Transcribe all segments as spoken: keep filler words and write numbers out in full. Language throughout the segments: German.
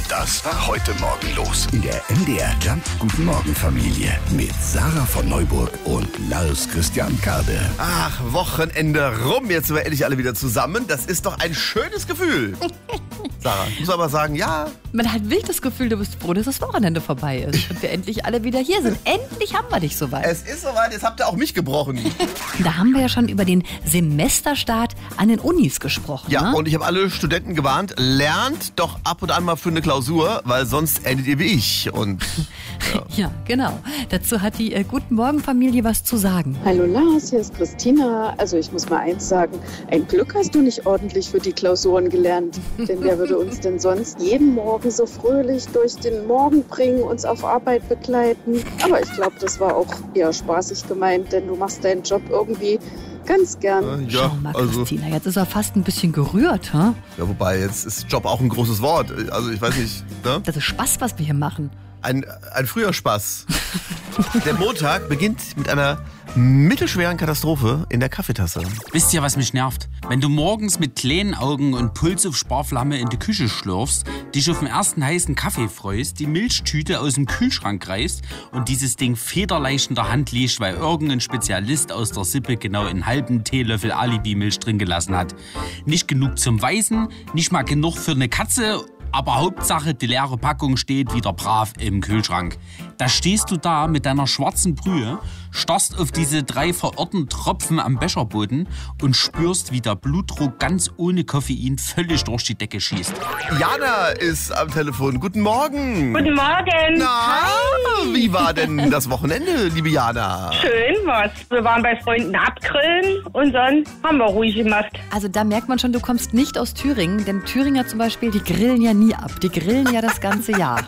Das war heute Morgen los. In der M D R Jump Guten Morgen Familie. Mit Sarah von Neuburg und Lars Christian Kade. Ach, Wochenende rum. Jetzt sind wir endlich alle wieder zusammen. Das ist doch ein schönes Gefühl. Sarah, ich muss aber sagen, ja. Man hat wirklich das Gefühl, du bist froh, dass das Wochenende vorbei ist und wir endlich alle wieder hier sind. Endlich haben wir dich soweit. Es ist soweit, jetzt habt ihr auch mich gebrochen. Da haben wir ja schon über den Semesterstart an den Unis gesprochen. Ja, ne? und ich habe alle Studenten gewarnt, lernt doch ab und an mal für eine Klausur, weil sonst endet ihr wie ich. Und ja. ja, genau. Dazu hat die äh, Guten Morgen Familie was zu sagen. Hallo Lars, hier ist Christina. Also ich muss mal eins sagen, ein Glück hast du nicht ordentlich für die Klausuren gelernt. Denn wer würde uns denn sonst jeden Morgen so fröhlich durch den Morgen bringen, uns auf Arbeit begleiten? Aber ich glaube, das war auch eher spaßig gemeint, denn du machst deinen Job irgendwie ganz gern. äh, ja, Schau mal, also, Christina, jetzt ist er fast ein bisschen gerührt. Hm? ja, wobei, jetzt ist Job auch ein großes Wort. Also ich weiß nicht, ne? Das ist Spaß, was wir hier machen. Ein, ein früher Spaß. Der Montag beginnt mit einer mittelschweren Katastrophe in der Kaffeetasse. Wisst ihr, was mich nervt? Wenn du morgens mit kleinen Augen und Puls auf Sparflamme in die Küche schlürfst, dich auf den ersten heißen Kaffee freust, die Milchtüte aus dem Kühlschrank reißt und dieses Ding federleicht in der Hand liegt, weil irgendein Spezialist aus der Sippe genau einen halben Teelöffel Alibi-Milch drin gelassen hat. Nicht genug zum Weißen, nicht mal genug für eine Katze, aber Hauptsache, die leere Packung steht wieder brav im Kühlschrank. Da stehst du da mit deiner schwarzen Brühe, starrst auf diese drei verirrten Tropfen am Becherboden und spürst, wie der Blutdruck ganz ohne Koffein völlig durch die Decke schießt. Jana ist am Telefon. Guten Morgen. Guten Morgen. Na, wie war denn das Wochenende, liebe Jana? Schön was. Wir waren bei Freunden abgrillen und dann haben wir ruhig gemacht. Also da merkt man schon, du kommst nicht aus Thüringen, denn Thüringer zum Beispiel, die grillen ja nie ab. Die grillen ja das ganze Jahr.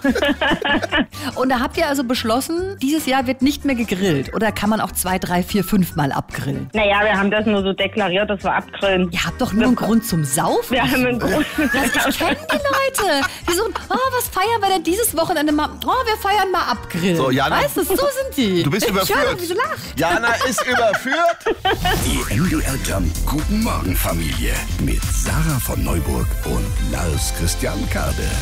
Und da habt ihr also beschlossen, dieses Jahr wird nicht mehr gegrillt. Oder kann man auch zwei, drei, vier, fünf Mal abgrillen? Naja, wir haben das nur so deklariert, dass wir abgrillen. Ihr habt doch nur einen Grund zum Saufen. Wir haben einen Grund. Das, ich kenne die Leute. Die so, oh, was feiern wir denn dieses Wochenende mal? Oh, wir feiern mal abgrillen. So, Jana, weißt du, so sind die. Du bist ich überführt. Höre, wie sie lacht. Jana ist überführt. Die M D R Jump Guten Morgen Familie. Mit Sarah von Neuburg und Lars Christian Kade.